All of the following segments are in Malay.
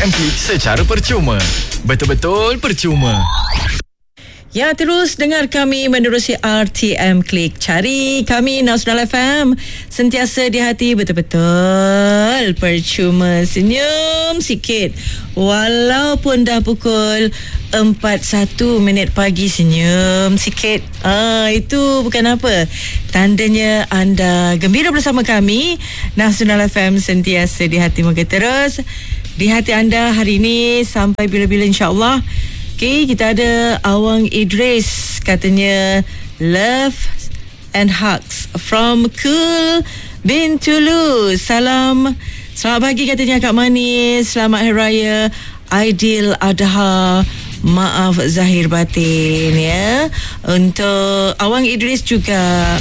RTM Klik secara percuma. Betul-betul percuma. Ya, terus dengar kami menerusi RTM Klik. Cari kami Nasional FM. Sentiasa di hati, betul-betul percuma. Senyum sikit. Walaupun dah pukul 4:01 pagi, senyum sikit. Itu bukan apa. Tandanya anda gembira bersama kami. Nasional FM sentiasa di hati. Moga terus di hati anda hari ini sampai bila-bila, insyaAllah. Okay, kita ada Awang Idris, katanya love and hugs from Cool bin Toulouse. Selamat pagi katanya Kak Manis. Selamat Hari Raya Aidil Adha. Maaf zahir batin ya. Untuk Awang Idris juga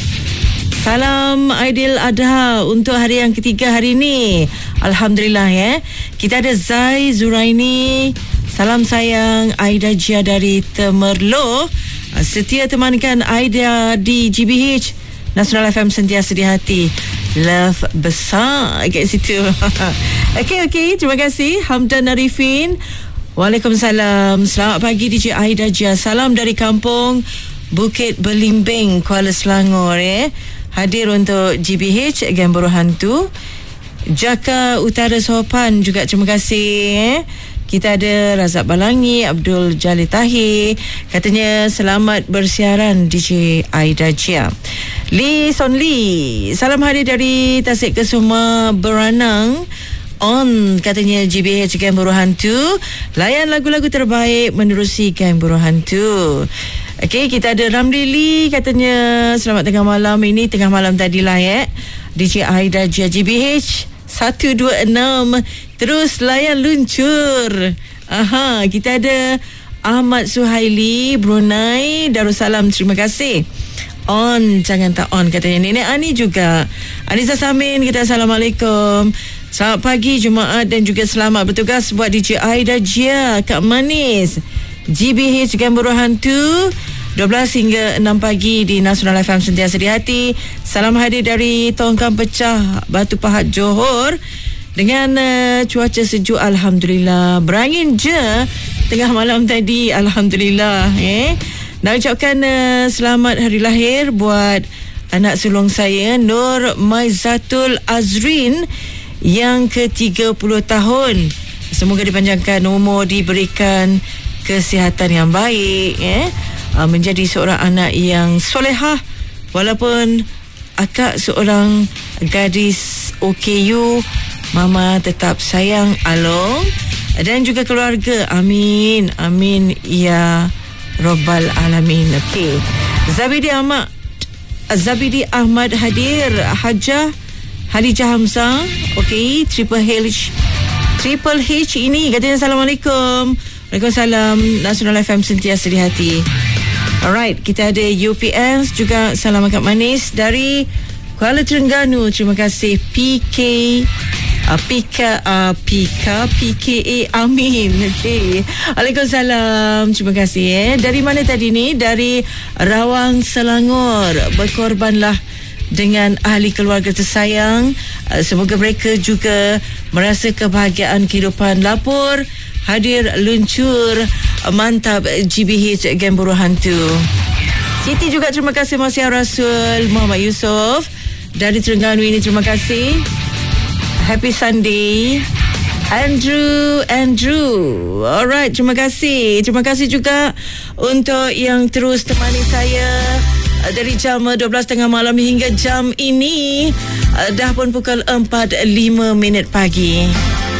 salam Aidil Adha untuk hari yang ketiga hari ini. Alhamdulillah ya. Kita ada Zai Zuraini. Salam sayang Aida Jia dari Temerloh. Setia temankan Aida di GBH. Nasional FM sentiasa di hati. Love besar kat situ. Okey. Terima kasih Hamdan Arifin. Waalaikumsalam. Selamat pagi DJ Aida Jia. Salam dari kampung Bukit Belimbing, Kuala Selangor Hadir untuk GBH Geng Buruh Hantu. Jaka Utara Sopan juga terima kasih Kita ada Razak Balangi, Abdul Jalil Tahir. Katanya selamat bersiaran DJ Aida Jia. Lee Son Lee, salam hari dari Tasik Kesuma Beranang. On katanya GBH Geng Buruh Hantu. Layan lagu-lagu terbaik menerusi Geng Buruh Hantu. Okey, kita ada Ramli Lee, katanya selamat tengah malam. Ini tengah malam tadilah DJ Aida Jia GBH 126 terus layan luncur. Kita ada Ahmad Suhaili, Brunei Darussalam, terima kasih. On, jangan tak on katanya. Nenek Ani juga. Anissa Samin, kita Assalamualaikum. Selamat pagi Jumaat dan juga selamat bertugas buat DJ Aida Jia, Kak Manis, GBH Geng Buruh Hantu. 12 hingga 6 pagi di Nasional FM sentiasa di hati. Salam hadir dari Tongkang Pecah, Batu Pahat, Johor. Dengan cuaca sejuk, Alhamdulillah. Berangin je tengah malam tadi, Alhamdulillah. Nak ucapkan selamat hari lahir buat anak sulung saya, Nur Maizatul Azrin, yang ke-30 tahun. Semoga dipanjangkan umur, diberikan kesihatan yang baik, menjadi seorang anak yang solehah. Walaupun akak seorang gadis OKU, mama tetap sayang Along dan juga keluarga. Amin, amin ya Rabbal Alamin. Okey, Zabidi Ahmad hadir. Hajah Halijah Hamzah. Okey, Triple H ini katanya Assalamualaikum. Waalaikumsalam. Nasional FM sentiasa di hati. Alright, kita ada UPS juga. Salam Kak Manis dari Kuala Terengganu. Terima kasih PKA. Amin. Okay. Waalaikumsalam. Terima kasih. Dari mana tadi ni? Dari Rawang, Selangor. Berkorbanlah dengan ahli keluarga tersayang. Semoga mereka juga merasa kebahagiaan kehidupan. Lapor hadir luncur mantap GBH Geng Buruh Hantu. Siti juga terima kasih. Masih Rasul Muhammad Yusof dari Terengganu ini, terima kasih. Happy Sunday Andrew. Alright, terima kasih. Terima kasih juga untuk yang terus temani saya dari jam 12 tengah malam hingga jam ini. Dah pun pukul 4:05 pagi.